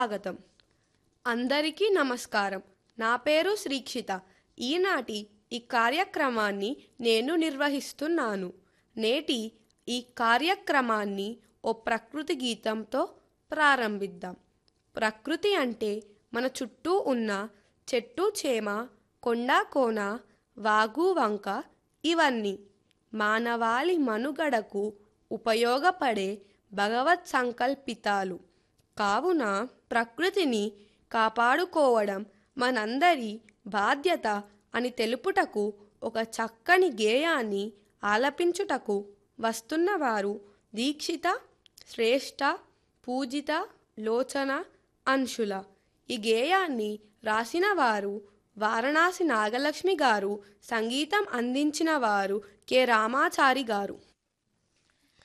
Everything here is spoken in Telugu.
స్వాగతం. అందరికీ నమస్కారం. నా పేరు శ్రీక్షిత. ఈనాటి ఈ కార్యక్రమాన్ని నేను నిర్వహిస్తున్నాను. నేటి ఈ కార్యక్రమాన్ని ఓ ప్రకృతి గీతంతో ప్రారంభిద్దాం. ప్రకృతి అంటే మన చుట్టూ ఉన్న చెట్టు చేమ, కొండ కోన, వాగు వంక ఇవన్నీ మానవాళి మనుగడకు ఉపయోగపడే భగవత్ సంకల్పితాలు. కావున ప్రకృతిని కాపాడుకోవడం మనందరి బాధ్యత అని తెలుపుటకు ఒక చక్కని గేయాన్ని ఆలపించుటకు వస్తున్నవారు దీక్షిత, శ్రేష్ఠ, పూజిత, లోచన, అంశుల. ఈ గేయాన్ని రాసిన వారు వారణాసి నాగలక్ష్మి గారు, సంగీతం అందించిన వారు కె రామాచారి గారు.